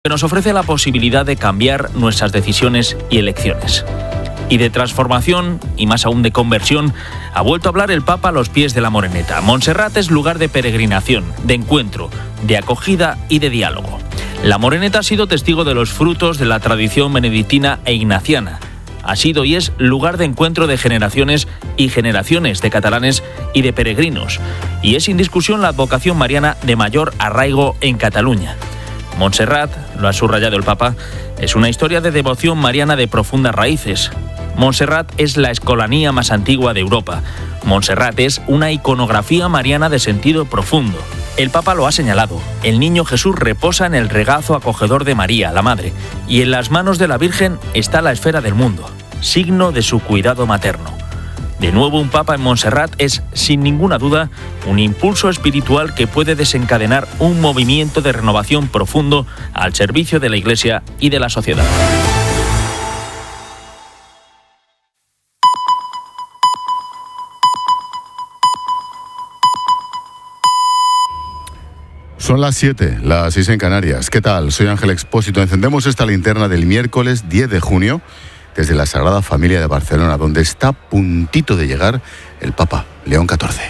que nos ofrece la posibilidad de cambiar nuestras decisiones y elecciones. Y de transformación, y más aún de conversión, ha vuelto a hablar el Papa a los pies de la Moreneta. Montserrat es lugar de peregrinación, de encuentro, de acogida y de diálogo. La Moreneta ha sido testigo de los frutos de la tradición benedictina e ignaciana. Ha sido y es lugar de encuentro de generaciones y generaciones de catalanes y de peregrinos. Y es sin discusión la advocación mariana de mayor arraigo en Cataluña. Montserrat, lo ha subrayado el Papa, es una historia de devoción mariana de profundas raíces. Montserrat es la escolanía más antigua de Europa. Montserrat es una iconografía mariana de sentido profundo. El Papa lo ha señalado. El niño Jesús reposa en el regazo acogedor de María, la Madre, y en las manos de la Virgen está la esfera del mundo, signo de su cuidado materno. De nuevo, un Papa en Montserrat es, sin ninguna duda, un impulso espiritual que puede desencadenar un movimiento de renovación profundo al servicio de la Iglesia y de la sociedad. Son las 7, las 6 en Canarias. ¿Qué tal? Soy Ángel Expósito. Encendemos esta linterna del miércoles 10 de junio desde la Sagrada Familia de Barcelona, donde está a puntito de llegar el Papa León XIV.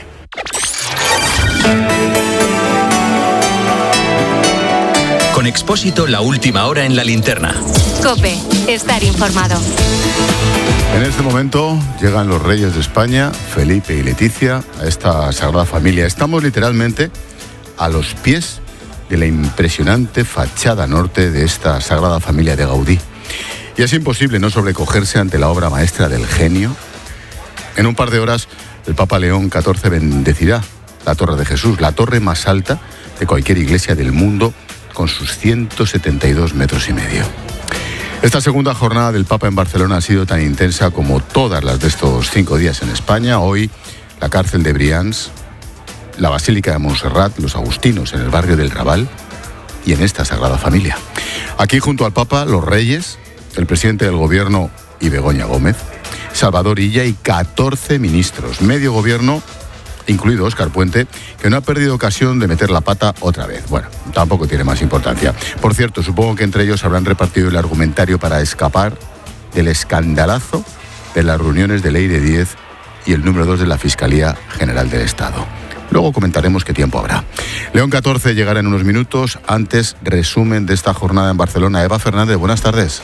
Con Expósito, la última hora en la linterna. COPE, estar informado. En este momento llegan los reyes de España, Felipe y Leticia, a esta Sagrada Familia. Estamos literalmente a los pies de la impresionante fachada norte de esta Sagrada Familia de Gaudí. Y es imposible no sobrecogerse ante la obra maestra del genio. En un par de horas, el Papa León XIV bendecirá la Torre de Jesús, la torre más alta de cualquier iglesia del mundo, con sus 172 metros y medio. Esta segunda jornada del Papa en Barcelona ha sido tan intensa como todas las de estos 5 días en España. Hoy, la cárcel de Brians, la Basílica de Montserrat, los agustinos en el barrio del Raval y en esta Sagrada Familia. Aquí, junto al Papa, los reyes, el presidente del gobierno y Begoña Gómez, Salvador Illa y 14 ministros, medio gobierno, incluido Óscar Puente, que no ha perdido ocasión de meter la pata otra vez. Bueno, tampoco tiene más importancia. Por cierto, supongo que entre ellos habrán repartido el argumentario para escapar del escandalazo de las reuniones de Leire Díez y el número 2 de la Fiscalía General del Estado. Luego comentaremos qué tiempo habrá. León XIV llegará en unos minutos. Antes, resumen de esta jornada en Barcelona. Eva Fernández, buenas tardes.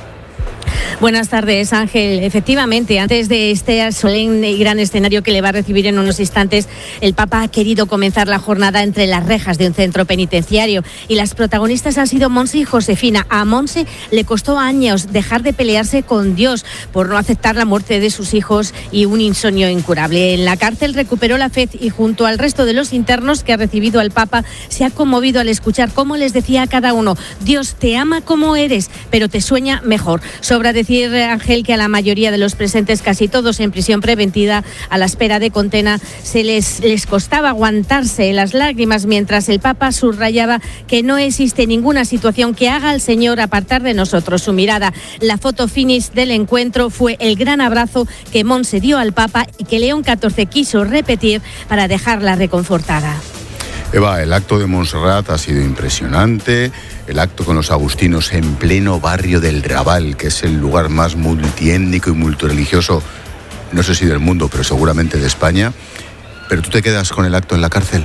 Buenas tardes, Ángel. Efectivamente, antes de este solemne y gran escenario que le va a recibir en unos instantes, el Papa ha querido comenzar la jornada entre las rejas de un centro penitenciario y las protagonistas han sido Montse y Josefina. A Montse le costó años dejar de pelearse con Dios por no aceptar la muerte de sus hijos y un insomnio incurable. En la cárcel recuperó la fe y junto al resto de los internos que ha recibido al Papa se ha conmovido al escuchar cómo les decía a cada uno: Dios te ama como eres, pero te sueña mejor. Sobra decir, Ángel, que a la mayoría de los presentes, casi todos en prisión preventiva, a la espera de condena, les costaba aguantarse las lágrimas mientras el Papa subrayaba que no existe ninguna situación que haga al Señor apartar de nosotros su mirada. La foto finish del encuentro fue el gran abrazo que Montse dio al Papa y que León XIV quiso repetir para dejarla reconfortada. Eva, el acto de Montserrat ha sido impresionante. El acto con los agustinos en pleno barrio del Raval, que es el lugar más multiétnico y multireligioso, no sé si del mundo, pero seguramente de España. Pero tú te quedas con el acto en la cárcel.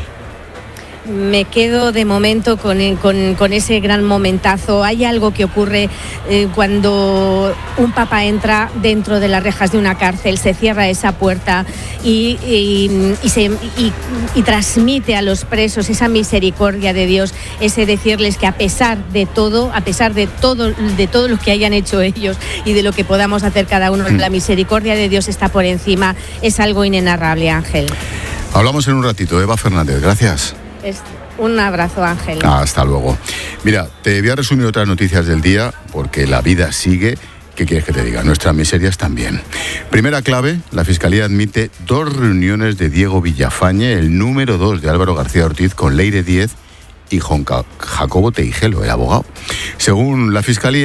Me quedo de momento con ese gran momentazo. Hay algo que ocurre cuando un papa entra dentro de las rejas de una cárcel, se cierra esa puerta y transmite a los presos esa misericordia de Dios, ese decirles que a pesar de todo lo que hayan hecho ellos y de lo que podamos hacer cada uno, la misericordia de Dios está por encima. Es algo inenarrable, Ángel. Hablamos en un ratito. Eva Fernández, gracias. Un abrazo, Ángel. Hasta luego. Mira, te voy a resumir otras noticias del día, porque la vida sigue. ¿Qué quieres que te diga? Nuestras miserias también. Primera clave, la Fiscalía admite 2 reuniones de Diego Villafañe, el número 2 de Álvaro García Ortiz, con Leire Díez y Jacobo Teijelo, el abogado. Según la Fiscalía,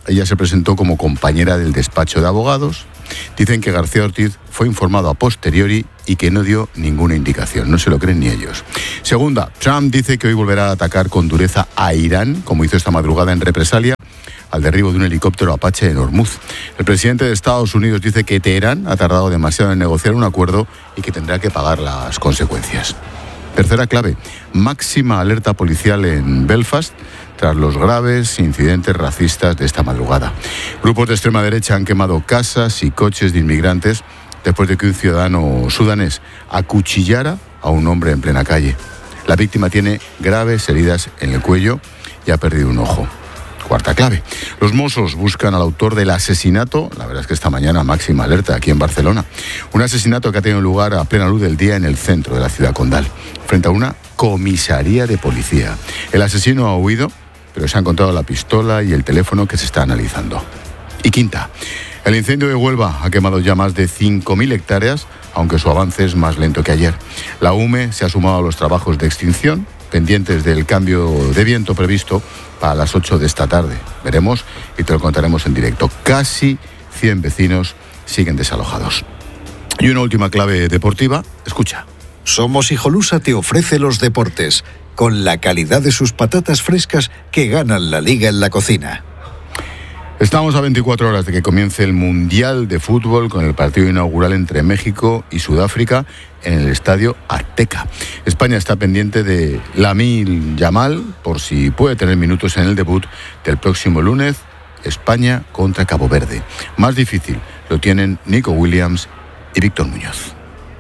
Ella se presentó como compañera del despacho de abogados. Dicen que García Ortiz fue informado a posteriori y que no dio ninguna indicación. No se lo creen ni ellos. Segunda, Trump dice que hoy volverá a atacar con dureza a Irán, como hizo esta madrugada en represalia al derribo de un helicóptero Apache en Hormuz. El presidente de Estados Unidos dice que Teherán ha tardado demasiado en negociar un acuerdo y que tendrá que pagar las consecuencias. Tercera clave, máxima alerta policial en Belfast tras los graves incidentes racistas de esta madrugada. Grupos de extrema derecha han quemado casas y coches de inmigrantes después de que un ciudadano sudanés acuchillara a un hombre en plena calle. La víctima tiene graves heridas en el cuello y ha perdido un ojo. Cuarta clave. Los Mossos buscan al autor del asesinato, la verdad es que esta mañana máxima alerta aquí en Barcelona, un asesinato que ha tenido lugar a plena luz del día en el centro de la ciudad condal, frente a una comisaría de policía. El asesino ha huido, pero se ha encontrado la pistola y el teléfono que se está analizando. Y quinta, el incendio de Huelva ha quemado ya más de 5.000 hectáreas, aunque su avance es más lento que ayer. La UME se ha sumado a los trabajos de extinción, pendientes del cambio de viento previsto para las 8 de esta tarde. Veremos y te lo contaremos en directo. Casi 100 vecinos siguen desalojados. Y una última clave deportiva, escucha. Somos Hijolusa te ofrece los deportes, con la calidad de sus patatas frescas que ganan la liga en la cocina. Estamos a 24 horas de que comience el Mundial de Fútbol con el partido inaugural entre México y Sudáfrica en el Estadio Azteca. España está pendiente de Lamine Yamal por si puede tener minutos en el debut del próximo lunes, España contra Cabo Verde. Más difícil lo tienen Nico Williams y Víctor Muñoz.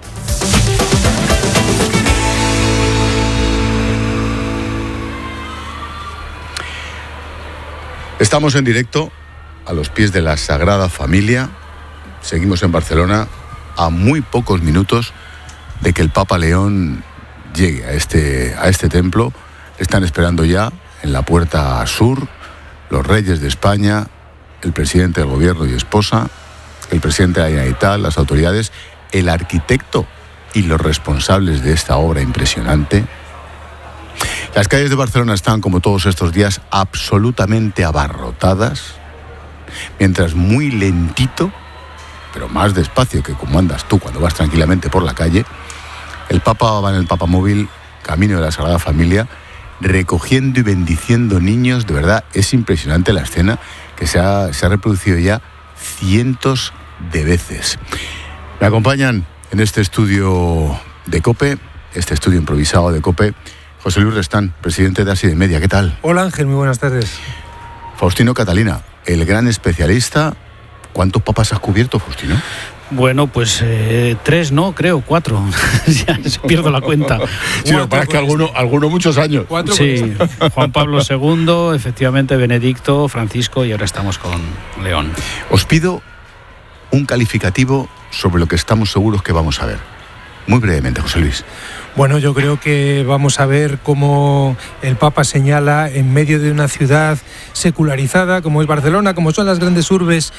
Estamos en directo a los pies de la Sagrada Familia. Seguimos en Barcelona a muy pocos minutos de que el Papa León llegue a este templo. Están esperando ya en la puerta sur los reyes de España, el presidente del gobierno y esposa, el presidente de la Generalitat, las autoridades, el arquitecto y los responsables de esta obra impresionante. Las calles de Barcelona están, como todos estos días, absolutamente abarrotadas, mientras muy lentito, pero más despacio que como andas tú cuando vas tranquilamente por la calle, el Papa va en el papamóvil, camino de la Sagrada Familia, recogiendo y bendiciendo niños. De verdad, es impresionante la escena que se ha reproducido ya cientos de veces. Me acompañan en este estudio de COPE, este estudio improvisado de COPE, José Luis Restán, presidente de Así de Media. ¿Qué tal? Hola Ángel, muy buenas tardes. Faustino Catalina, el gran especialista. ¿Cuántos papas has cubierto, Faustino? Bueno, pues 3, no, creo, 4. Ya pierdo la cuenta. Sí, me parece que alguno muchos años. 4. Sí, Juan Pablo II, efectivamente Benedicto, Francisco y ahora estamos con León. Os pido un calificativo sobre lo que estamos seguros que vamos a ver. Muy brevemente, José Luis. Bueno, yo creo que vamos a ver cómo el Papa señala en medio de una ciudad secularizada como es Barcelona, como son las grandes urbes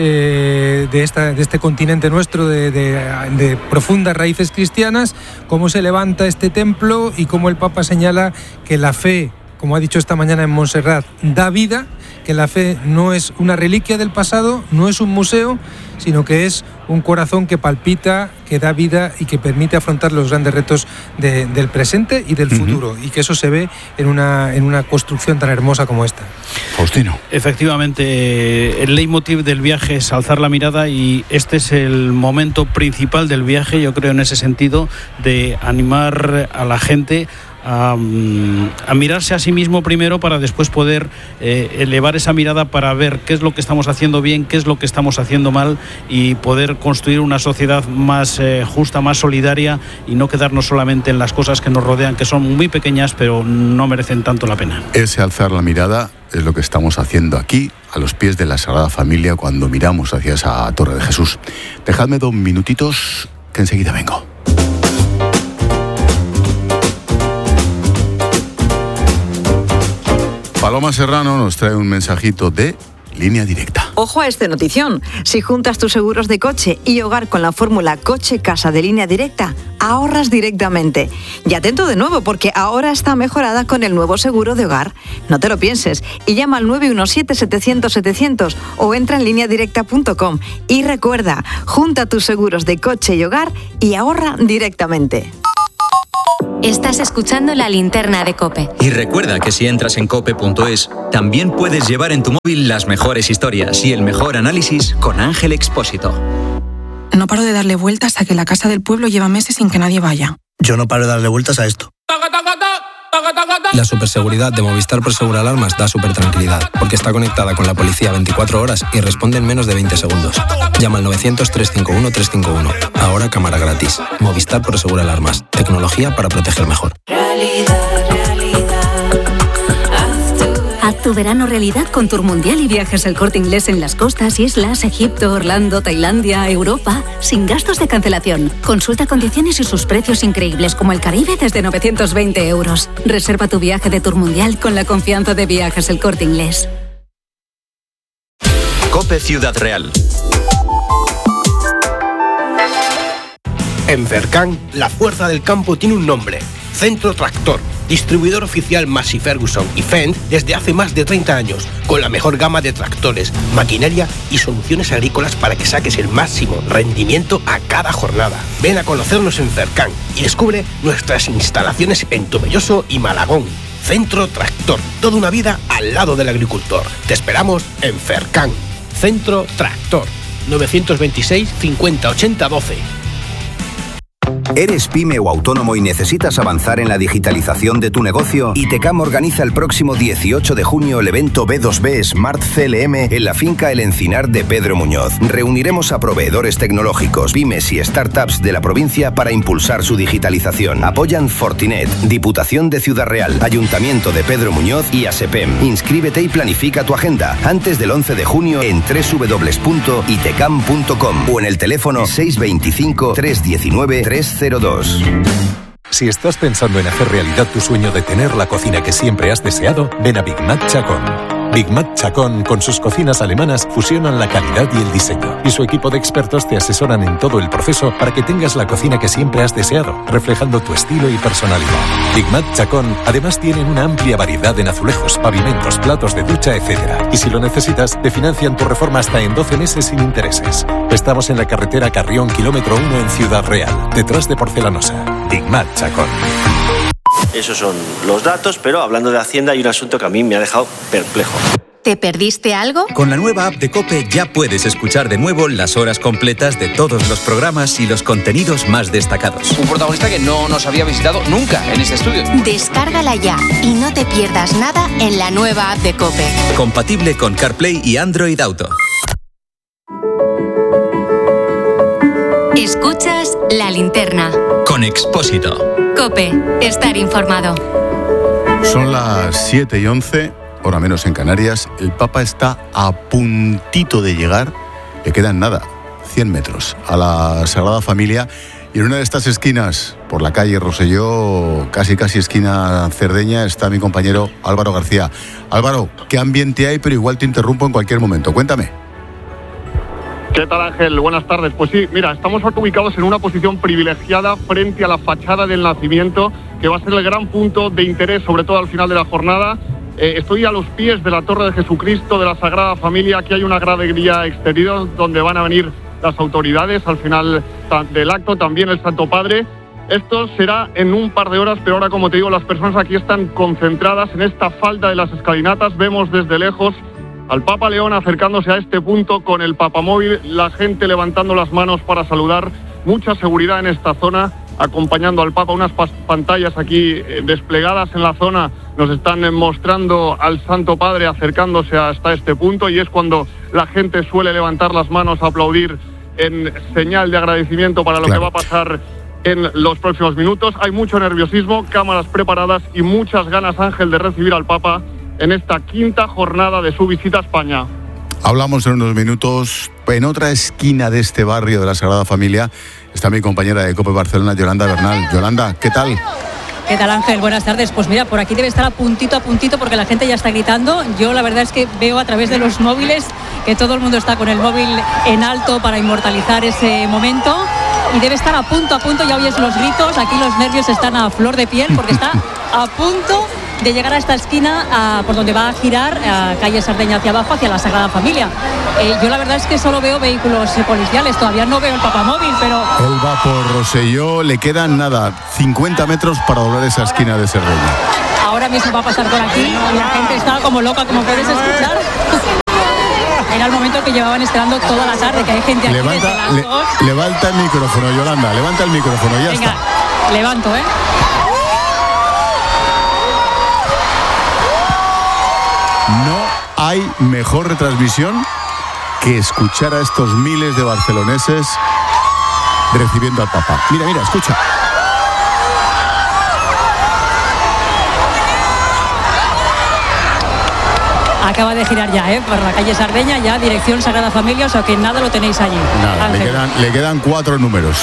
de este continente nuestro de profundas raíces cristianas, cómo se levanta este templo y cómo el Papa señala que la fe, como ha dicho esta mañana en Montserrat, da vida, que la fe no es una reliquia del pasado, no es un museo, sino que es un corazón que palpita, que da vida y que permite afrontar los grandes retos del presente y del futuro, y que eso se ve en una construcción tan hermosa como esta. Faustino. Efectivamente, el leitmotiv del viaje es alzar la mirada y este es el momento principal del viaje, yo creo en ese sentido, de animar a la gente a mirarse a sí mismo primero para después poder elevar esa mirada para ver qué es lo que estamos haciendo bien, qué es lo que estamos haciendo mal y poder construir una sociedad más justa, más solidaria y no quedarnos solamente en las cosas que nos rodean, que son muy pequeñas pero no merecen tanto la pena. Ese alzar la mirada es lo que estamos haciendo aquí, a los pies de la Sagrada Familia, cuando miramos hacia esa Torre de Jesús. Dejadme 2 minutitos que enseguida vengo. Paloma Serrano nos trae un mensajito de Línea Directa. Ojo a esta notición. Si juntas tus seguros de coche y hogar con la fórmula coche-casa de Línea Directa, ahorras directamente. Y atento de nuevo, porque ahora está mejorada con el nuevo seguro de hogar. No te lo pienses y llama al 917-700-700 o entra en lineadirecta.com. Y recuerda, junta tus seguros de coche y hogar y ahorra directamente. Estás escuchando La Linterna de COPE. Y recuerda que si entras en cope.es, también puedes llevar en tu móvil las mejores historias y el mejor análisis con Ángel Expósito. No paro de darle vueltas a que la casa del pueblo lleva meses sin que nadie vaya. Yo no paro de darle vueltas a esto. La superseguridad de Movistar Prosegur Alarmas da supertranquilidad, porque está conectada con la policía 24 horas y responde en menos de 20 segundos. Llama al 900-351-351. Ahora cámara gratis. Movistar Prosegur Alarmas. Tecnología para proteger mejor. Haz tu verano realidad con Tour Mundial y Viajes El Corte Inglés en las costas, islas, Egipto, Orlando, Tailandia, Europa, sin gastos de cancelación. Consulta condiciones y sus precios increíbles, como el Caribe desde 920 euros. Reserva tu viaje de Tour Mundial con la confianza de Viajes El Corte Inglés. COPE Ciudad Real. En Cercan, la fuerza del campo tiene un nombre: Centro Tractor. Distribuidor oficial Massey Ferguson y Fendt desde hace más de 30 años, con la mejor gama de tractores, maquinaria y soluciones agrícolas para que saques el máximo rendimiento a cada jornada. Ven a conocernos en Cercan y descubre nuestras instalaciones en Tomelloso y Malagón. Centro Tractor, toda una vida al lado del agricultor. Te esperamos en Cercan. Centro Tractor, 926 50 80 12. ¿Eres pyme o autónomo y necesitas avanzar en la digitalización de tu negocio? ITECAM organiza el próximo 18 de junio el evento B2B Smart CLM en la finca El Encinar de Pedro Muñoz. Reuniremos a proveedores tecnológicos, pymes y startups de la provincia para impulsar su digitalización. Apoyan Fortinet, Diputación de Ciudad Real, Ayuntamiento de Pedro Muñoz y ASEPEM. Inscríbete y planifica tu agenda antes del 11 de junio en www.itecam.com o en el teléfono 625 319 302. Si estás pensando en hacer realidad tu sueño de tener la cocina que siempre has deseado, ven a Big Mac Chacón. Big Mac Chacón, con sus cocinas alemanas, fusionan la calidad y el diseño. Y su equipo de expertos te asesoran en todo el proceso para que tengas la cocina que siempre has deseado, reflejando tu estilo y personalidad. Big Mac Chacón además tienen una amplia variedad en azulejos, pavimentos, platos de ducha, etc. Y si lo necesitas, te financian tu reforma hasta en 12 meses sin intereses. Estamos en la carretera Carrión, kilómetro 1 en Ciudad Real, detrás de Porcelanosa. Big Mac Chacón. Esos son los datos, pero hablando de Hacienda hay un asunto que a mí me ha dejado perplejo. ¿Te perdiste algo? Con la nueva app de COPE ya puedes escuchar de nuevo las horas completas de todos los programas y los contenidos más destacados. Un protagonista que no nos había visitado nunca en este estudio. Descárgala ya y no te pierdas nada en la nueva app de COPE. Compatible con CarPlay y Android Auto. Escuchas La Linterna. Con Expósito. COPE. Estar informado. Son las 7:11, hora menos en Canarias. El Papa está a puntito de llegar. Le quedan nada, 100 metros, a la Sagrada Familia. Y en una de estas esquinas, por la calle Rosselló, casi esquina Cerdeña, está mi compañero Álvaro García. Álvaro, ¿qué ambiente hay? Pero igual te interrumpo en cualquier momento. Cuéntame. ¿Qué tal, Ángel? Buenas tardes. Pues sí, mira, estamos ubicados en una posición privilegiada frente a la fachada del Nacimiento, que va a ser el gran punto de interés, sobre todo al final de la jornada. Estoy a los pies de la Torre de Jesucristo de la Sagrada Familia. Aquí hay una gradería exterior donde van a venir las autoridades al final del acto, también el Santo Padre. Esto será en un par de horas, pero ahora, como te digo, las personas aquí están concentradas en esta falda de las escalinatas. Vemos desde lejos al Papa León acercándose a este punto con el papamóvil, la gente levantando las manos para saludar, mucha seguridad en esta zona, acompañando al Papa. Unas pantallas aquí desplegadas en la zona nos están mostrando al Santo Padre acercándose hasta este punto, y es cuando la gente suele levantar las manos a aplaudir en señal de agradecimiento para lo que va a pasar en los próximos minutos. Hay mucho nerviosismo, cámaras preparadas y muchas ganas, Ángel, de recibir al Papa en esta quinta jornada de su visita a España. Hablamos en unos minutos. En otra esquina de este barrio de la Sagrada Familia está mi compañera de COPE Barcelona, Yolanda Bernal. Yolanda, ¿qué tal? ¿Qué tal, Ángel? Buenas tardes. Pues mira, por aquí debe estar a puntito porque la gente ya está gritando. Yo la verdad es que veo a través de los móviles que todo el mundo está con el móvil en alto para inmortalizar ese momento. Y debe estar a punto, ya oyes los gritos, aquí los nervios están a flor de piel porque está a punto de llegar a esta esquina por donde va a girar a calle Sardeña hacia abajo, hacia la Sagrada Familia. Yo la verdad es que solo veo vehículos policiales, todavía no veo el papamóvil, pero... Él va por Rosselló, le quedan 50 metros para doblar esa esquina de Sardeña. Ahora mismo va a pasar por aquí y la gente está como loca, como puedes escuchar. Era el momento que llevaban esperando toda la tarde, que hay gente aquí levanta el micrófono, Yolanda, levanta el micrófono, ya Venga, está. Levanto, No hay mejor retransmisión que escuchar a estos miles de barceloneses recibiendo al Papa. Mira, escucha. Acaba de girar ya, por la calle Sardeña, ya dirección Sagrada Familia, o sea que nada lo tenéis allí. Nada, le quedan 4 números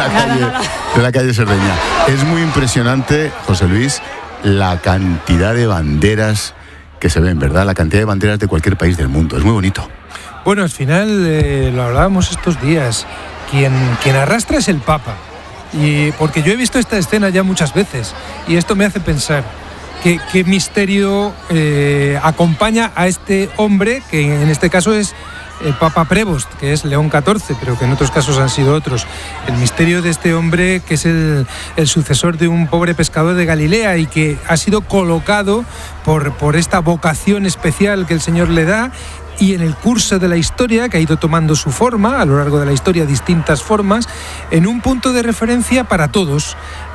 de la calle Sardeña. Es muy impresionante, José Luis, la cantidad de banderas que se ven, ¿verdad? La cantidad de banderas de cualquier país del mundo. Es muy bonito. Bueno, al final lo hablábamos estos días. Quien arrastra es el Papa. Y porque yo he visto esta escena ya muchas veces y esto me hace pensar qué misterio acompaña a este hombre, que en este caso es el Papa Prevost, que es León XIV, pero que en otros casos han sido otros. El misterio de este hombre, que es el sucesor de un pobre pescador de Galilea y que ha sido colocado por esta vocación especial que el Señor le da, y en el curso de la historia, que ha ido tomando su forma, a lo largo de la historia distintas formas, en un punto de referencia para todos.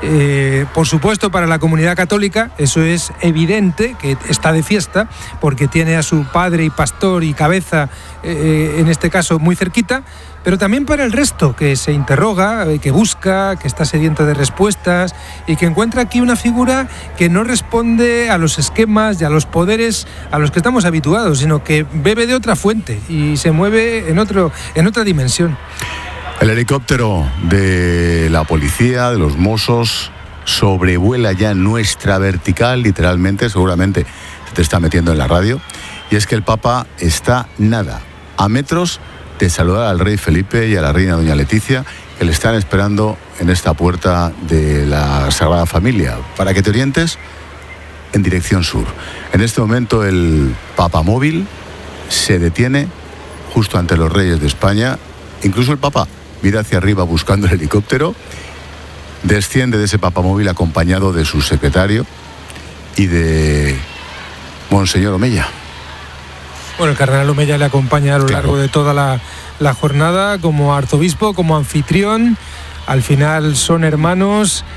Por supuesto para la comunidad católica, eso es evidente, que está de fiesta, porque tiene a su padre y pastor y cabeza, en este caso, muy cerquita, pero también para el resto, que se interroga, que busca, que está sediento de respuestas y que encuentra aquí una figura que no responde a los esquemas y a los poderes a los que estamos habituados, sino que bebe de otra fuente y se mueve en otra dimensión. El helicóptero de la policía, de los Mossos, sobrevuela ya nuestra vertical, literalmente, seguramente se te está metiendo en la radio, y es que el Papa está a metros de saludar al rey Felipe y a la reina doña Leticia, que le están esperando en esta puerta de la Sagrada Familia. Para que te orientes, en dirección sur. En este momento el papamóvil se detiene justo ante los reyes de España. Incluso el Papa mira hacia arriba buscando el helicóptero, desciende de ese papamóvil acompañado de su secretario y de Monseñor Omeya. Bueno, el cardenal Omeya le acompaña a lo largo de toda la jornada como arzobispo, como anfitrión. Al final son hermanos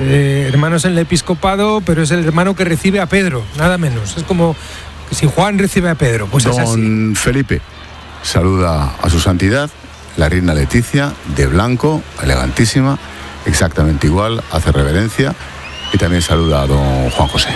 en el episcopado, pero es el hermano que recibe a Pedro, nada menos. Es como si Juan recibe a Pedro, pues es así. Don Felipe saluda a su santidad, la reina Leticia, de blanco, elegantísima, exactamente igual, hace reverencia y también saluda a don Juan José.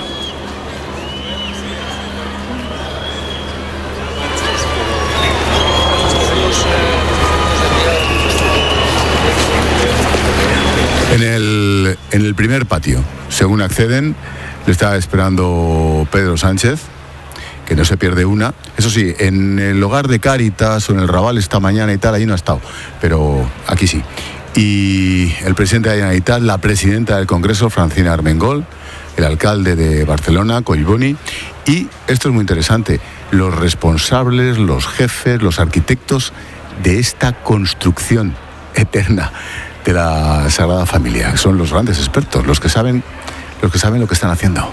En el primer patio, según acceden, le está esperando Pedro Sánchez, que no se pierde una. Eso sí, en el hogar de Cáritas o en el Raval esta mañana y tal, allí no ha estado, pero aquí sí. Y el presidente de la Generalitat, la presidenta del Congreso, Francina Armengol, el alcalde de Barcelona, Collboni, y esto es muy interesante, los responsables, los jefes, los arquitectos de esta construcción eterna de la Sagrada Familia. Son los grandes expertos, los que saben lo que están haciendo.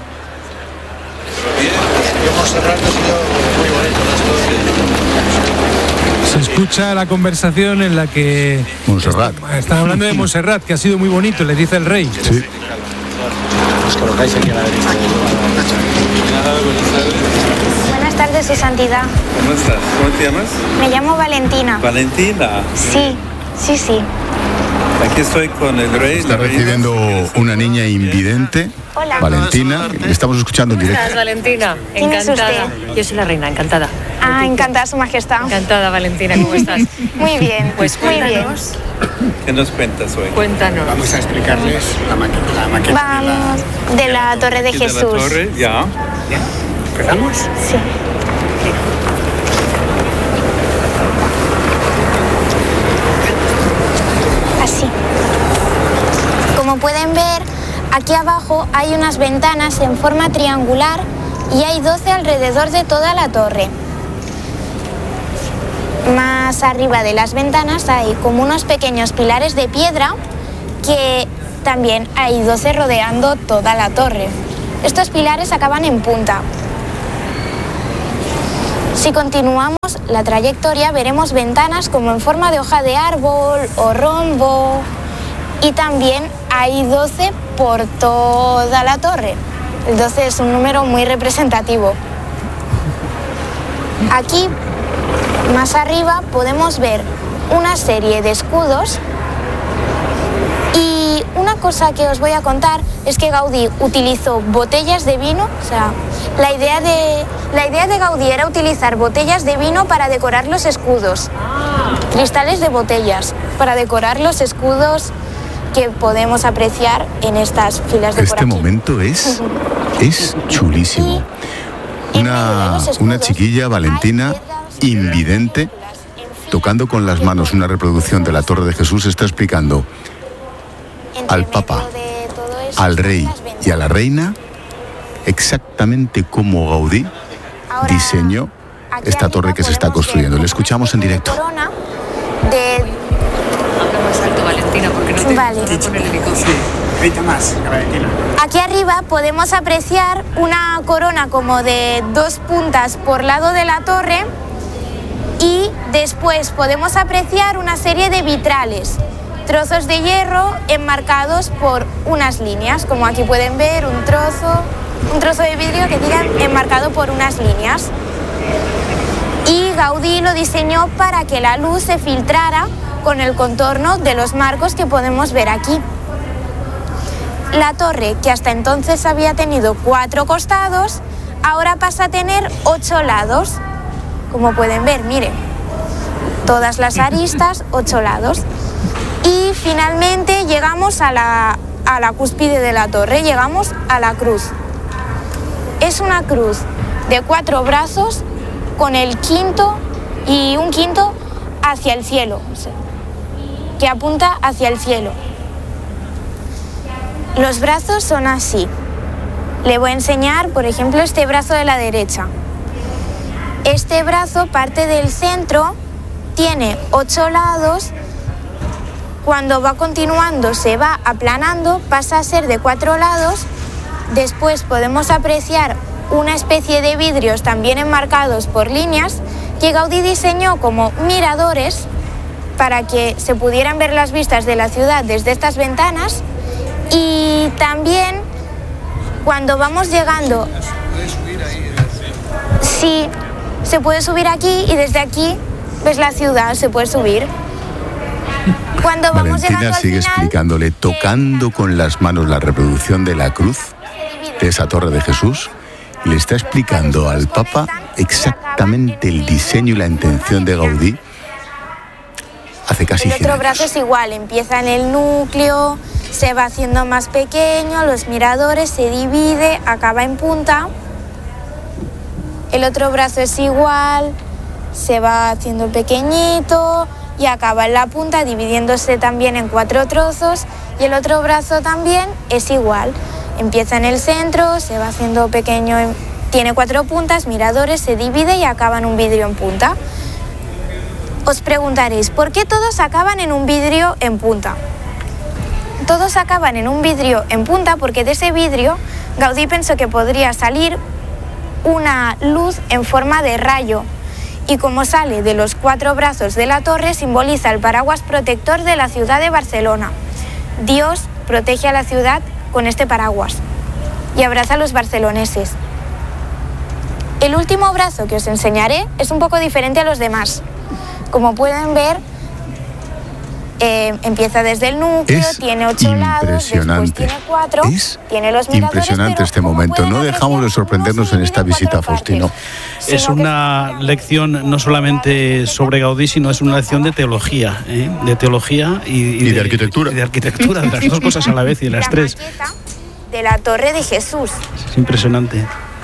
Se escucha la conversación en la que Montserrat. Están hablando de Montserrat, que ha sido muy bonito, le dice el rey. Sí. Os colocáis aquí a la derecha. Buenas tardes, Su Santidad. ¿Cómo estás? ¿Cómo te llamas? Me llamo Valentina. ¿Valentina? Sí. Aquí estoy con el rey. Está recibiendo una niña invidente. Hola. Valentina. Estamos escuchando en directo. ¿Cómo estás, Valentina? ¿Quién es Encantada. usted? Yo soy la reina, encantada. Ah, encantada, Su Majestad. Encantada, Valentina, ¿cómo estás? Muy bien, pues cuéntanos. ¿Qué nos cuentas hoy? Cuéntanos. Vamos a explicarles la maqueta Vamos de la Torre de Jesús. ¿De la torre? Ya. ¿Empezamos? Sí. Así. Como pueden ver, aquí abajo hay unas ventanas en forma triangular y hay 12 alrededor de toda la torre. Más arriba de las ventanas hay como unos pequeños pilares de piedra que también hay 12 rodeando toda la torre. Estos pilares acaban en punta. Si continuamos la trayectoria veremos ventanas como en forma de hoja de árbol o rombo y también hay 12 por toda la torre. El 12 es un número muy representativo. Aquí, más arriba, podemos ver una serie de escudos y una cosa que os voy a contar es que Gaudí utilizó botellas de vino, o sea, la idea de Gaudí era utilizar botellas de vino para decorar los escudos, cristales de botellas para decorar los escudos que podemos apreciar en estas filas de por Este aquí. momento es chulísimo. Una chiquilla, Valentina, invidente, tocando con las manos una reproducción de la Torre de Jesús, está explicando al Papa, al Rey y a la Reina exactamente cómo Gaudí diseñó esta torre que se está construyendo. Le escuchamos en directo. Corona de... Habla más alto, Valentina, porque no te Vale. poner el micrófono. Sí, grita más, Valentina. Aquí arriba podemos apreciar una corona como de 2 puntas por lado de la torre y después podemos apreciar una serie de vitrales, trozos de hierro enmarcados por unas líneas, como aquí pueden ver un trozo de vidrio que digan enmarcado por unas líneas. Y Gaudí lo diseñó para que la luz se filtrara con el contorno de los marcos que podemos ver aquí. La torre, que hasta entonces había tenido 4 costados, ahora pasa a tener 8 lados. Como pueden ver, miren, todas las aristas, 8 lados. Y finalmente llegamos a la cúspide de la torre, llegamos a la cruz. Es una cruz de 4 brazos con el quinto y un quinto hacia el cielo, o sea, que apunta hacia el cielo. Los brazos son así. Le voy a enseñar, por ejemplo, este brazo de la derecha. Este brazo parte del centro, tiene 8 lados. Cuando va continuando se va aplanando, pasa a ser de 4 lados. Después podemos apreciar una especie de vidrios también enmarcados por líneas que Gaudí diseñó como miradores para que se pudieran ver las vistas de la ciudad desde estas ventanas. Y también cuando vamos llegando, sí, se puede subir aquí y desde aquí ves la ciudad, se puede subir. Cuando vamos Valentina sigue explicándole, tocando con las manos la reproducción de la cruz de esa Torre de Jesús, y le está explicando al Papa exactamente el diseño y la intención de Gaudí hace casi 100 El otro años. brazo es igual, empieza en el núcleo, se va haciendo más pequeño, los miradores, se divide, acaba en punta. El otro brazo es igual, se va haciendo pequeñito y acaba en la punta, dividiéndose también en 4 trozos. Y el otro brazo también es igual, empieza en el centro, se va haciendo pequeño, tiene 4 puntas, miradores, se divide y acaba en un vidrio en punta. Os preguntaréis, ¿por qué todos acaban en un vidrio en punta? Todos acaban en un vidrio en punta porque de ese vidrio Gaudí pensó que podría salir una luz en forma de rayo y como sale de los 4 brazos de la torre simboliza el paraguas protector de la ciudad de Barcelona. Dios protege a la ciudad con este paraguas y abraza a los barceloneses. El último brazo que os enseñaré es un poco diferente a los demás. Como pueden ver, Empieza desde el núcleo, tiene 8 lados, después tiene 4, tiene los miradores. Impresionante este momento. No dejamos de sorprendernos en esta visita, Faustino. Es una lección no solamente sobre Gaudí, sino es una lección de teología, de teología y de arquitectura. Y de arquitectura, de las dos cosas a la vez y de las tres. De la Torre de Jesús. Es impresionante.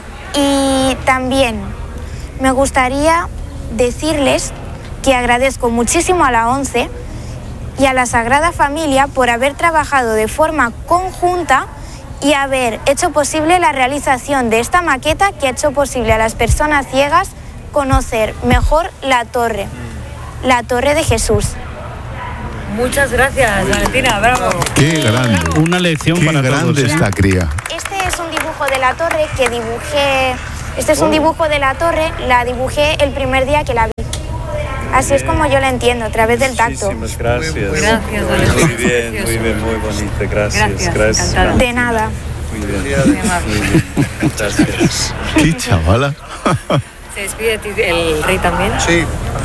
Y también me gustaría decirles que agradezco muchísimo a la ONCE y a la Sagrada Familia por haber trabajado de forma conjunta y haber hecho posible la realización de esta maqueta que ha hecho posible a las personas ciegas conocer mejor la torre de Jesús. Muchas gracias, Valentina, bravo. Qué grande. Una lección Qué para todos. Qué grande esta cría. Este es un dibujo de la torre que dibujé. Este es un dibujo de la torre, la dibujé el primer día que la vi. Así es como yo la entiendo, a través del tacto. Muchísimas gracias. Gracias, Valentina. Muy bien, muy bonita. Gracias. De nada. Muy bien. Gracias. Qué chavala. ¿Se despide de ti el rey también? Sí.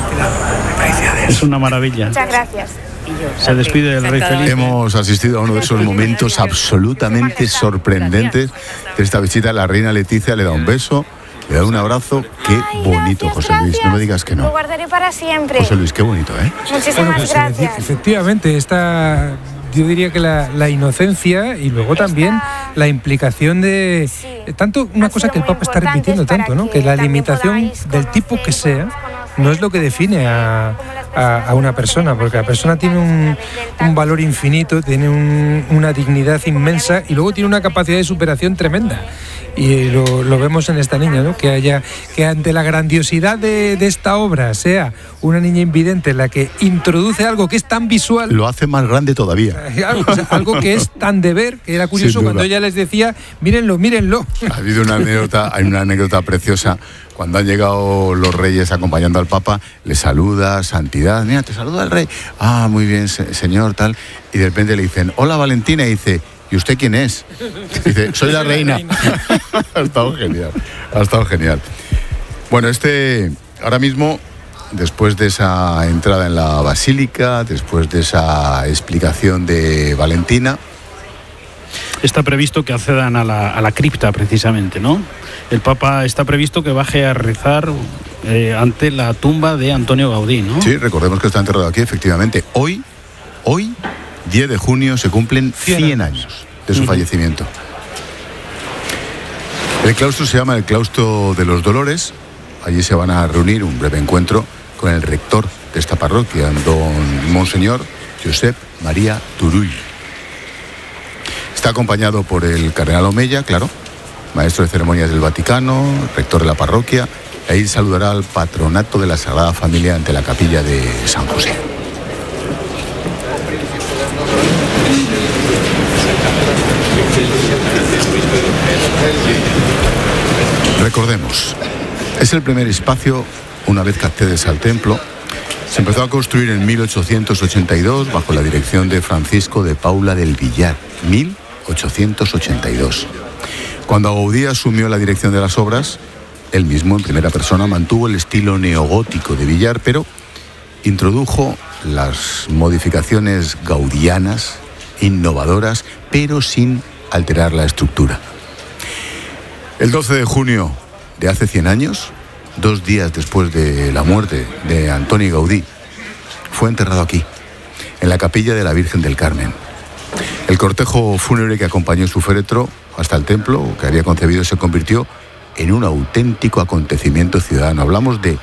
Es una maravilla. Muchas gracias. Se despide del rey feliz. Hemos asistido a uno de esos momentos absolutamente sorprendentes de esta visita. La reina Leticia le da un beso, le da un abrazo. Qué bonito, José Luis. No me digas que Lo no. guardaré para siempre. José Luis, qué bonito, ¿eh? Muchísimas gracias. Efectivamente, yo diría que la inocencia y luego también la implicación de tanto una cosa que el Papa está repitiendo tanto, ¿no? Que la limitación del tipo que sea no es lo que define a una persona, porque la persona tiene un valor infinito, tiene una dignidad inmensa y luego tiene una capacidad de superación tremenda. Y lo vemos en esta niña, ¿no? Que ante la grandiosidad de esta obra sea una niña invidente la que introduce algo que es tan visual. Lo hace más grande todavía. Algo que es tan de ver, que era curioso cuando ella les decía, mírenlo. Ha habido hay una anécdota preciosa. Cuando han llegado los reyes acompañando al Papa, le saluda, Santidad, mira, te saluda el rey. Ah, muy bien, señor, tal. Y de repente le dicen, hola Valentina, y dice, ¿y usted quién es? Dice, soy la reina. Ha estado genial. Bueno, ahora mismo, después de esa entrada en la basílica, después de esa explicación de Valentina, está previsto que accedan a la cripta, precisamente, ¿no? El Papa está previsto que baje a rezar ante la tumba de Antonio Gaudí, ¿no? Sí, recordemos que está enterrado aquí, efectivamente. Hoy, 10 de junio, se cumplen 100 años de su fallecimiento. El claustro se llama el Claustro de los Dolores. Allí se van a reunir un breve encuentro con el rector de esta parroquia, don Monseñor Josep María Turull. Está acompañado por el cardenal Omeya, claro, maestro de ceremonias del Vaticano, rector de la parroquia. Ahí saludará al patronato de la Sagrada Familia ante la capilla de San José. Recordemos, es el primer espacio, una vez que accedes al templo. Se empezó a construir en 1882 bajo la dirección de Francisco de Paula del Villar, 1882. Cuando Gaudí asumió la dirección de las obras, él mismo en primera persona mantuvo el estilo neogótico de Villar, pero introdujo las modificaciones gaudianas, innovadoras, pero sin alterar la estructura. El 12 de junio de hace 100 años, 2 días después de la muerte de Antoni Gaudí, fue enterrado aquí, en la capilla de la Virgen del Carmen. El cortejo fúnebre que acompañó su féretro hasta el templo que había concebido se convirtió en un auténtico acontecimiento ciudadano. Hablamos de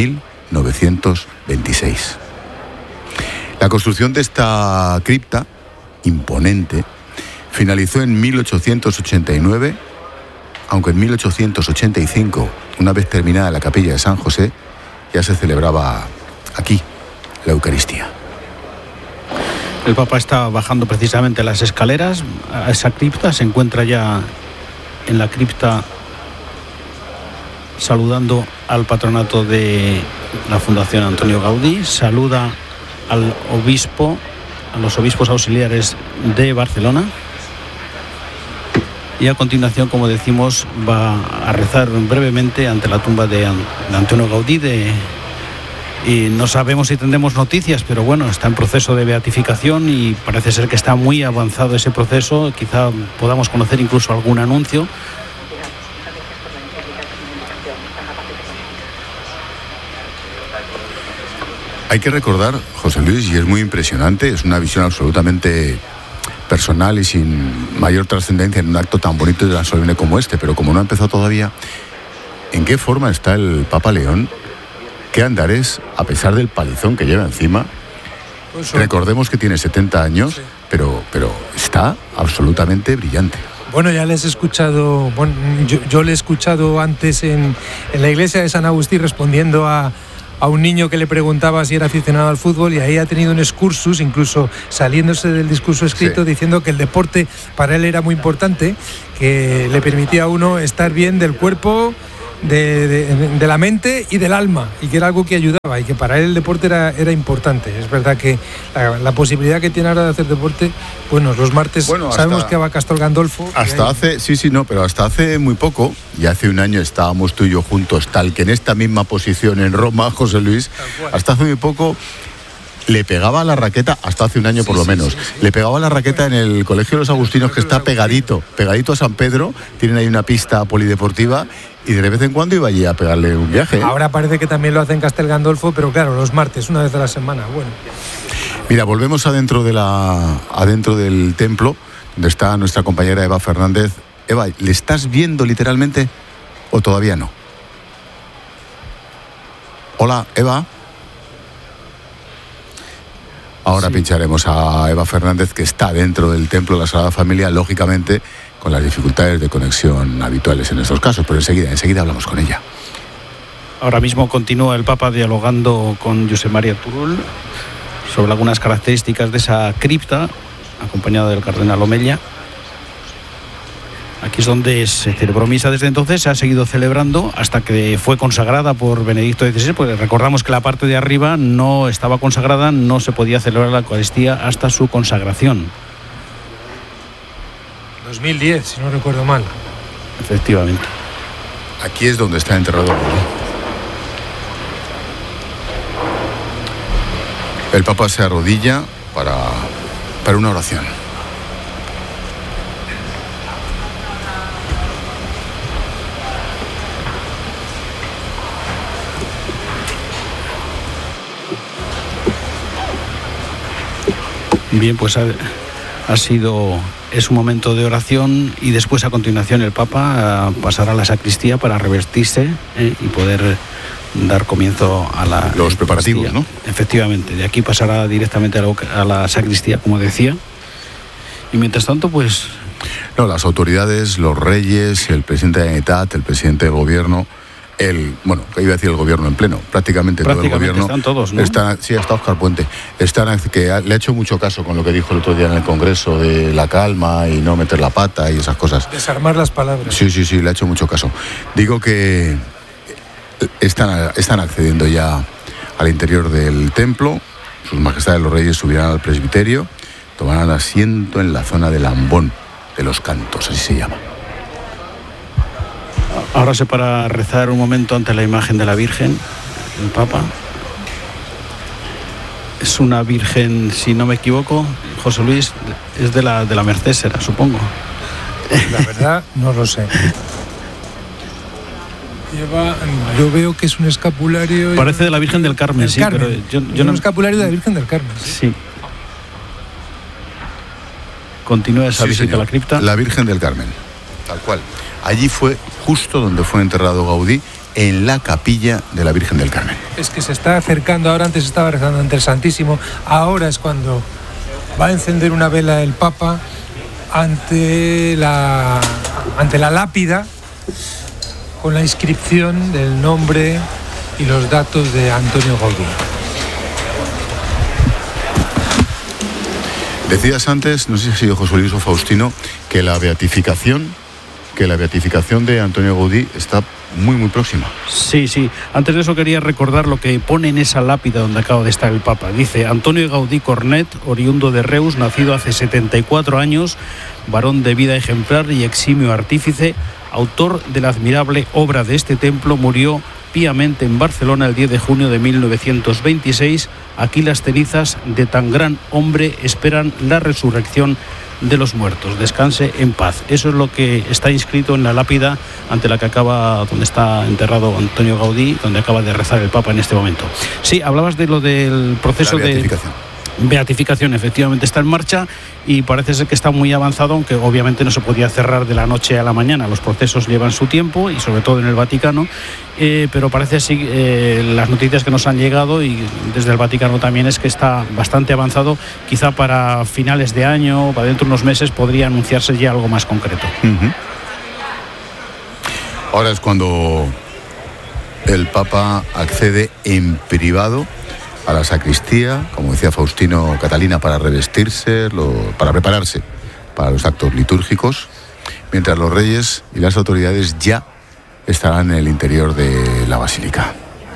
1926. La construcción de esta cripta, imponente, finalizó en 1889, aunque en 1885, una vez terminada la capilla de San José, ya se celebraba aquí la Eucaristía. El Papa está bajando precisamente las escaleras a esa cripta, se encuentra ya en la cripta saludando al patronato de la Fundación Antonio Gaudí, saluda al obispo, a los obispos auxiliares de Barcelona y a continuación, como decimos, va a rezar brevemente ante la tumba de Antonio Gaudí, de y no sabemos si tendremos noticias, pero bueno, está en proceso de beatificación y parece ser que está muy avanzado ese proceso. Quizá podamos conocer incluso algún anuncio. Hay que recordar, José Luis, y es muy impresionante, es una visión absolutamente personal y sin mayor trascendencia en un acto tan bonito y tan solemne como este, pero como no ha empezado todavía, ¿en qué forma está el Papa León? ¿Qué andares, a pesar del palizón que lleva encima? Recordemos que tiene 70 años, sí, pero está absolutamente brillante. Bueno, ya les he escuchado, bueno, yo le he escuchado antes en la iglesia de San Agustín respondiendo a un niño que le preguntaba si era aficionado al fútbol, y ahí ha tenido un excursus, incluso saliéndose del discurso escrito, sí, diciendo que el deporte para él era muy importante, que le permitía a uno estar bien del cuerpo, de la mente y del alma, y que era algo que ayudaba, y que para él el deporte era importante. Es verdad que la posibilidad que tiene ahora de hacer deporte, bueno, los martes sabemos que va a Castor Gandolfo. Hasta pero hasta hace muy poco, y hace un año estábamos tú y yo juntos, tal que en esta misma posición en Roma, José Luis, hasta hace muy poco le pegaba la raqueta, hasta hace un año por lo menos, le pegaba la raqueta en el Colegio de los Agustinos, que está pegadito a San Pedro, tienen ahí una pista polideportiva, y de vez en cuando iba allí a pegarle un viaje. Ahora parece que también lo hace en Castel Gandolfo, pero claro, los martes, una vez a la semana. Bueno. Mira, volvemos adentro del templo, donde está nuestra compañera Eva Fernández. Eva, ¿le estás viendo literalmente o todavía no? Hola, Eva. Ahora sí, pincharemos a Eva Fernández, que está dentro del templo de la Sagrada Familia, lógicamente con las dificultades de conexión habituales en estos casos, pero enseguida hablamos con ella. Ahora mismo continúa el Papa dialogando con Josep María Turull sobre algunas características de esa cripta, acompañado del cardenal Omella. Aquí es donde se celebró misa desde entonces, se ha seguido celebrando hasta que fue consagrada por Benedicto XVI, porque recordamos que la parte de arriba no estaba consagrada, no se podía celebrar la Eucaristía hasta su consagración. 2010, si no recuerdo mal. Efectivamente. Aquí es donde está enterrado el Gaudí. El Papa se arrodilla para una oración. Bien, pues es un momento de oración, y después a continuación el Papa pasará a la sacristía para revestirse y poder dar comienzo a los preparativos, ¿no? Efectivamente, de aquí pasará directamente a la sacristía, como decía, y mientras tanto pues... No, las autoridades, los reyes, el presidente de la Generalitat, el presidente del gobierno, iba a decir el gobierno en pleno, prácticamente todo el gobierno. Están todos, ¿no? Sí, está Óscar Puente. Que le ha hecho mucho caso con lo que dijo el otro día en el Congreso de la calma y no meter la pata y esas cosas. Desarmar las palabras. Sí, le ha hecho mucho caso. Digo que están accediendo ya al interior del templo. Sus majestades los reyes subirán al presbiterio, tomarán asiento en la zona del ambón de los cantos, así se llama. Ahora se para rezar un momento ante la imagen de la Virgen, el Papa. Es una Virgen, si no me equivoco, José Luis, es de la Merced, será, supongo. La verdad, no lo sé. Yo veo que es un escapulario. Parece de la Virgen del Carmen, sí, Carmen. Pero yo no... Un escapulario de la Virgen del Carmen. Sí. Continúa esa visita, señor, a la cripta. La Virgen del Carmen, tal cual. Allí fue justo donde fue enterrado Gaudí, en la capilla de la Virgen del Carmen. Es que se está acercando, ahora antes estaba rezando ante el Santísimo, ahora es cuando va a encender una vela el Papa ante la lápida con la inscripción del nombre y los datos de Antonio Gaudí. Decías antes, no sé si ha sido José Luis o Faustino, que la beatificación de Antonio Gaudí está muy, muy próxima. Sí. Antes de eso quería recordar lo que pone en esa lápida donde acaba de estar el Papa. Dice: Antonio Gaudí Cornet, oriundo de Reus, nacido hace 74 años, varón de vida ejemplar y eximio artífice, autor de la admirable obra de este templo, murió piamente en Barcelona el 10 de junio de 1926. Aquí las cenizas de tan gran hombre esperan la resurrección de los muertos. Descanse en paz. Eso es lo que está inscrito en la lápida donde está enterrado Antonio Gaudí, donde acaba de rezar el Papa en este momento. Sí, hablabas de lo del proceso de beatificación, efectivamente está en marcha y parece ser que está muy avanzado, aunque obviamente no se podía cerrar de la noche a la mañana. Los procesos llevan su tiempo y sobre todo en el Vaticano, pero parece así, las noticias que nos han llegado y desde el Vaticano también es que está bastante avanzado. Quizá para finales de año, para dentro de unos meses, podría anunciarse ya algo más concreto. Ahora es cuando el Papa accede en privado a la sacristía, como decía Faustino Catalina, para revestirse, para prepararse para los actos litúrgicos, mientras los reyes y las autoridades ya estarán en el interior de la basílica.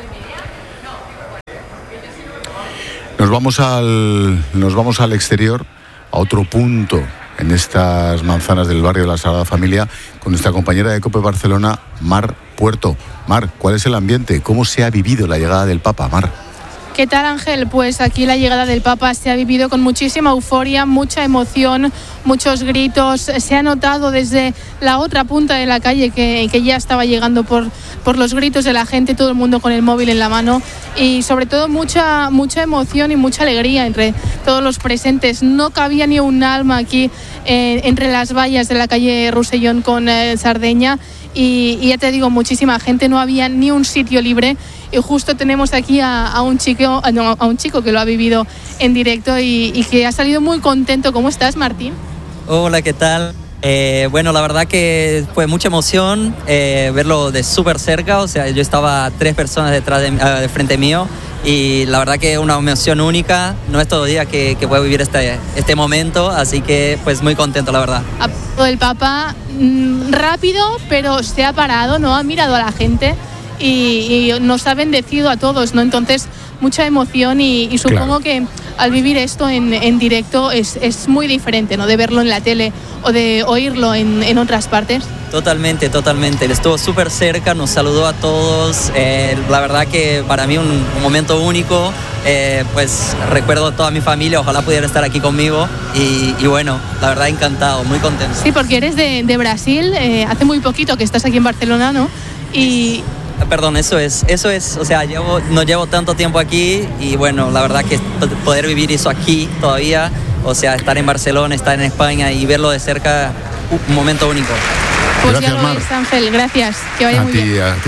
Nos vamos al exterior, a otro punto en estas manzanas del barrio de la Sagrada Familia, con nuestra compañera de COPE Barcelona, Mar Puerto. Mar, ¿cuál es el ambiente? ¿Cómo se ha vivido la llegada del Papa, Mar? ¿Qué tal, Ángel? Pues aquí la llegada del Papa se ha vivido con muchísima euforia, mucha emoción, muchos gritos. Se ha notado desde la otra punta de la calle que ya estaba llegando por los gritos de la gente, todo el mundo con el móvil en la mano y sobre todo mucha emoción y mucha alegría entre todos los presentes. No cabía ni un alma aquí entre las vallas de la calle Rossellón con Sardeña y ya te digo, muchísima gente, no había ni un sitio libre. Y justo tenemos aquí a un chico que lo ha vivido en directo y que ha salido muy contento. ¿Cómo estás, Martín? Hola, ¿qué tal? Bueno, la verdad que fue mucha emoción verlo de súper cerca. O sea, yo estaba 3 personas detrás de frente mío y la verdad que una emoción única. No es todo día que puedo vivir este momento, así que pues muy contento, la verdad. El Papa rápido, pero se ha parado, ¿no? Ha mirado a la gente y nos ha bendecido a todos, ¿no? Entonces, mucha emoción y supongo que al vivir esto en directo es muy diferente, ¿no? De verlo en la tele o de oírlo en otras partes. Totalmente. Él estuvo súper cerca, nos saludó a todos. La verdad que para mí un momento único. Pues recuerdo a toda mi familia, ojalá pudieran estar aquí conmigo y bueno, la verdad encantado, muy contento. Sí, porque eres de Brasil, hace muy poquito que estás aquí en Barcelona, ¿no? Perdón, eso es, o sea, no llevo tanto tiempo aquí y bueno, la verdad que poder vivir eso aquí todavía, o sea, estar en Barcelona, estar en España y verlo de cerca, un momento único. Pues gracias, ya lo ves, Ángel, gracias, que vaya muy bien. A ti.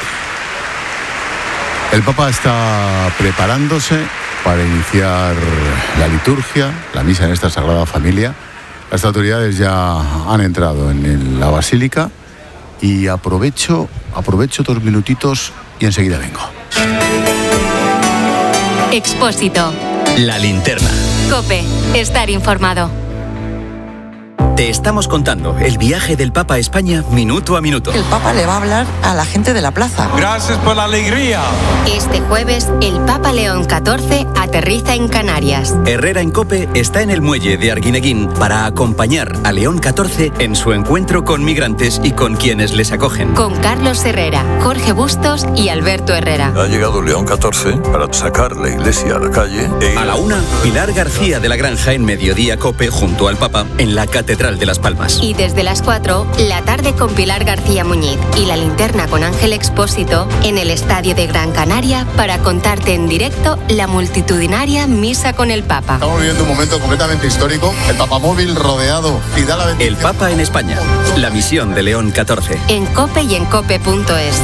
El Papa está preparándose para iniciar la liturgia, la misa en esta Sagrada Familia. Las autoridades ya han entrado en la basílica y aprovecho 2 minutitos y enseguida vengo. Expósito. La linterna. COPE. Estar informado. Te estamos contando el viaje del Papa a España minuto a minuto. El Papa le va a hablar a la gente de la plaza. Gracias por la alegría. Este jueves, el Papa León XIV aterriza en Canarias. Herrera en COPE está en el muelle de Arguineguín para acompañar a León XIV en su encuentro con migrantes y con quienes les acogen. Con Carlos Herrera, Jorge Bustos y Alberto Herrera. Ha llegado León XIV para sacar la iglesia a la calle. A la 1, Pilar García de la Granja en Mediodía COPE junto al Papa en la Catedral de Las Palmas. Y desde las 4, la tarde con Pilar García Muñiz y la linterna con Ángel Expósito en el Estadio de Gran Canaria para contarte en directo la multitudinaria misa con el Papa. Estamos viviendo un momento completamente histórico. El Papamóvil rodeado y da la bendición. El Papa en España. La misión de León XIV. En COPE y en COPE.es.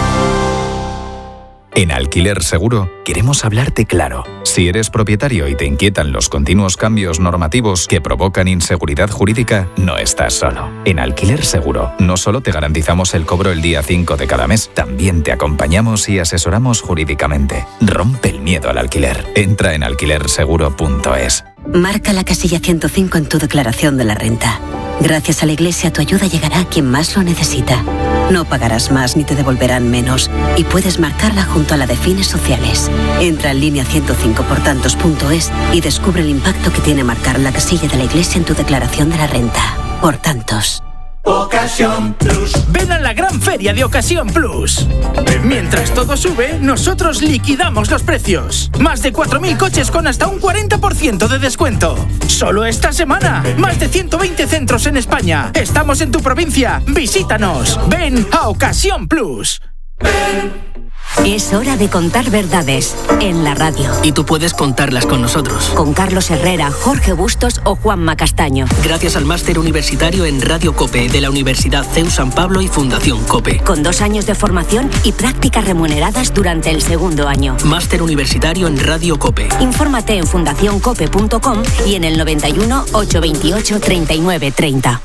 En Alquiler Seguro queremos hablarte claro. Si eres propietario y te inquietan los continuos cambios normativos que provocan inseguridad jurídica, no estás solo. En Alquiler Seguro no solo te garantizamos el cobro el día 5 de cada mes, también te acompañamos y asesoramos jurídicamente. Rompe el miedo al alquiler. Entra en alquilerseguro.es. Marca la casilla 105 en tu declaración de la renta. Gracias a la Iglesia, tu ayuda llegará a quien más lo necesita. No pagarás más ni te devolverán menos y puedes marcarla junto a la de fines sociales. Entra en línea 105portantos.es y descubre el impacto que tiene marcar la casilla de la Iglesia en tu declaración de la renta. Por tantos. Ocasión Plus. Ven a la gran feria de Ocasión Plus. Mientras todo sube, nosotros liquidamos los precios. Más de 4.000 coches con hasta un 40% de descuento. Solo esta semana. Más de 120 centros en España. Estamos en tu provincia. Visítanos. Ven a Ocasión Plus. Es hora de contar verdades en la radio. Y tú puedes contarlas con nosotros. Con Carlos Herrera, Jorge Bustos o Juanma Castaño. Gracias al máster universitario en Radio COPE de la Universidad CEU San Pablo y Fundación COPE. Con 2 años de formación y prácticas remuneradas durante el 2º año. Máster universitario en Radio COPE. Infórmate en fundacioncope.com y en el 91 828 39 30.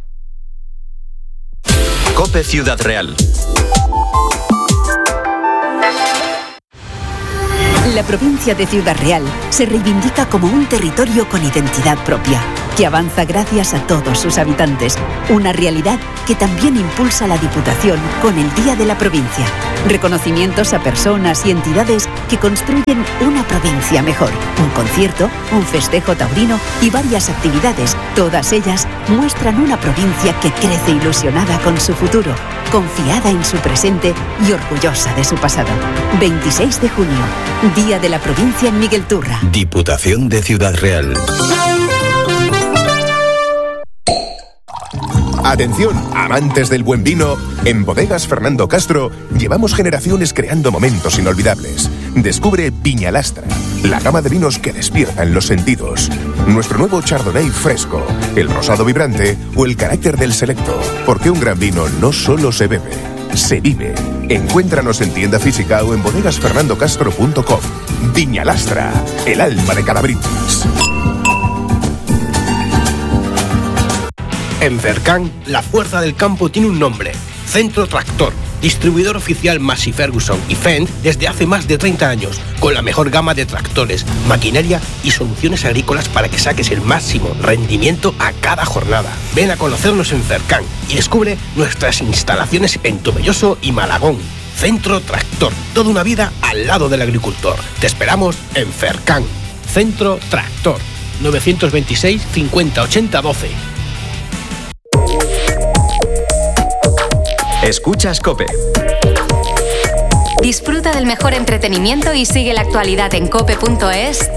COPE Ciudad Real. La provincia de Ciudad Real se reivindica como un territorio con identidad propia, que avanza gracias a todos sus habitantes. Una realidad que también impulsa la Diputación con el Día de la Provincia. Reconocimientos a personas y entidades que construyen una provincia mejor. Un concierto, un festejo taurino y varias actividades. Todas ellas muestran una provincia que crece ilusionada con su futuro, confiada en su presente y orgullosa de su pasado. 26 de junio, Día de la Provincia en Miguel Turra. Diputación de Ciudad Real. Atención, amantes del buen vino, en Bodegas Fernando Castro llevamos generaciones creando momentos inolvidables. Descubre Viñalastra, la gama de vinos que despiertan los sentidos. Nuestro nuevo Chardonnay fresco, el rosado vibrante o el carácter del selecto. Porque un gran vino no solo se bebe, se vive. Encuéntranos en tienda física o en bodegasfernandocastro.com. Viñalastra, el alma de cada brindis. En Cercan, la fuerza del campo tiene un nombre: Centro Tractor, distribuidor oficial Massey Ferguson y Fendt desde hace más de 30 años, con la mejor gama de tractores, maquinaria y soluciones agrícolas para que saques el máximo rendimiento a cada jornada. Ven a conocernos en Cercan y descubre nuestras instalaciones en Tomelloso y Malagón. Centro Tractor, toda una vida al lado del agricultor. Te esperamos en Cercan. Centro Tractor, 926 50 80 12. Escuchas COPE. Disfruta del mejor entretenimiento y sigue la actualidad en cope.es